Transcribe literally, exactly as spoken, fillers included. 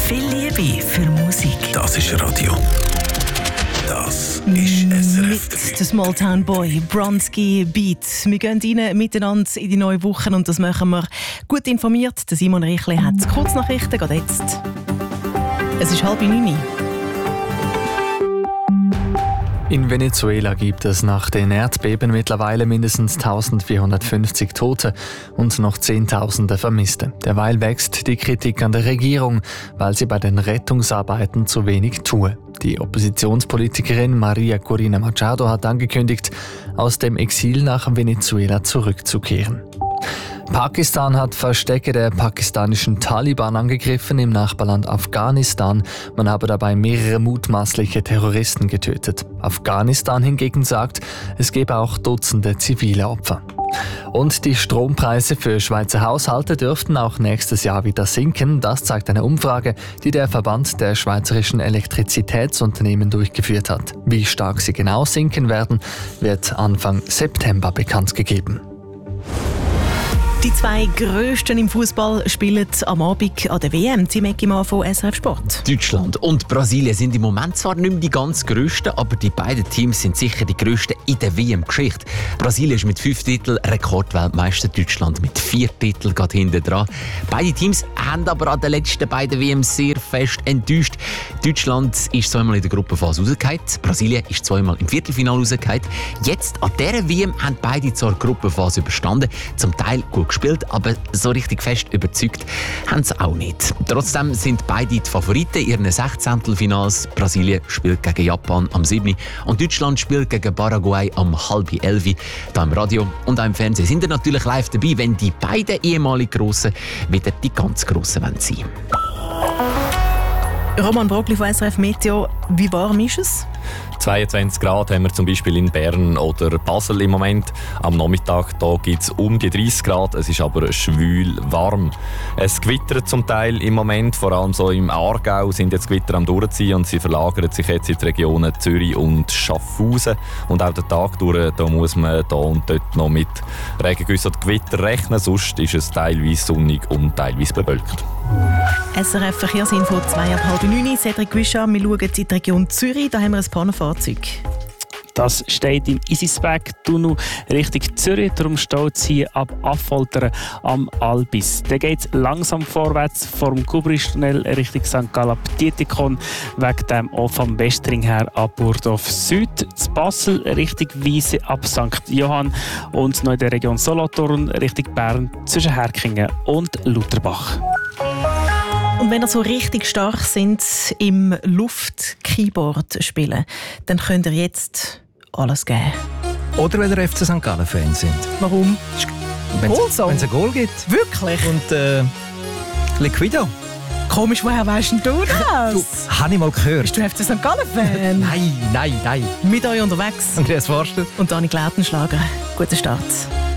Viel Liebe für Musik. Das ist Radio. Das ist S R F drei. Mit der Small Town Boy, Bronski Beat. Wir gehen rein miteinander in die neue Woche und das machen wir gut informiert. Der Simon Riechli hat Kurznachrichten, geht jetzt. Es ist halb neun. In Venezuela gibt es nach den Erdbeben mittlerweile mindestens eintausendvierhundertfünfzig Tote und noch Zehntausende Vermisste. Derweil wächst die Kritik an der Regierung, weil sie bei den Rettungsarbeiten zu wenig tue. Die Oppositionspolitikerin Maria Corina Machado hat angekündigt, aus dem Exil nach Venezuela zurückzukehren. Pakistan hat Verstecke der pakistanischen Taliban angegriffen im Nachbarland Afghanistan. Man habe dabei mehrere mutmaßliche Terroristen getötet. Afghanistan hingegen sagt, es gebe auch Dutzende zivile Opfer. Und die Strompreise für Schweizer Haushalte dürften auch nächstes Jahr wieder sinken. Das zeigt eine Umfrage, die der Verband der schweizerischen Elektrizitätsunternehmen durchgeführt hat. Wie stark sie genau sinken werden, wird Anfang September bekannt gegeben. Die zwei Grössten im Fußball spielen am Abend an der W M. Zimecki von S R F Sport. Deutschland und Brasilien sind im Moment zwar nicht mehr die ganz Grössten, aber die beiden Teams sind sicher die Grössten in der W M-Geschichte. Brasilien ist mit fünf Titeln Rekordweltmeister, Deutschland mit vier Titeln geht hinten dran. Beide Teams haben aber an den letzten beiden W M sehr fest enttäuscht. Deutschland ist zweimal in der Gruppenphase rausgefallen, Brasilien ist zweimal im Viertelfinale rausgefallen. Jetzt an dieser W M haben beide zwar die Gruppenphase überstanden, zum Teil gut gespielt, aber so richtig fest überzeugt haben sie auch nicht. Trotzdem sind beide die Favoriten in ihren Sechzehntelfinals. Brasilien spielt gegen Japan am siebten und Deutschland spielt gegen Paraguay am halb elf. Hier im Radio und auch im Fernsehen sind wir natürlich live dabei, wenn die beiden ehemaligen Grossen wieder die ganz Grossen sein wollen. Roman Brogli von S R F Meteo, wie warm ist es? zweiundzwanzig Grad haben wir zum Beispiel in Bern oder Basel im Moment. Am Nachmittag gibt es um die dreißig Grad, es ist aber schwül warm. Es gewittert zum Teil im Moment, vor allem so im Aargau sind jetzt Gewitter am Durchziehen und sie verlagern sich jetzt in die Regionen Zürich und Schaffhausen. Und auch den Tag durch, da muss man da und dort noch mit Regengüssen und Gewitter rechnen, sonst ist es teilweise sonnig und teilweise bewölkt. S R F Verkehrsinfo zweieinhalb neun. Cedric Guichard, wir schauen in die Region Zürich, da haben wir ein Pannenfahrzeug. Das steht im Isisberg-Tunnel Richtung Zürich, darum steht es hier ab Affoltern am Albis. Dann geht es langsam vorwärts vom Kubristunnel Richtung Sankt Gallen-Dietikon, wegen dem auch vom Westring her ab Burdorf Süd, zu Basel Richtung Wiese ab Sankt Johann und noch in der Region Solothurn Richtung Bern zwischen Herkingen und Lutherbach. Und wenn ihr so richtig stark sind im Luft-Keyboard spielen, dann könnt ihr jetzt alles geben. Oder wenn ihr F C Sankt Gallen-Fan sind. Warum? Wenn es ein Goal gibt. Wirklich? Und äh, Liquido. Komisch, woher weißt denn du das? Du, habe ich mal gehört. Bist du F C Sankt Gallen-Fan? Nein, nein, nein. Mit euch unterwegs. Andreas Forster. Und Dani Glättenschlager. Guten Start.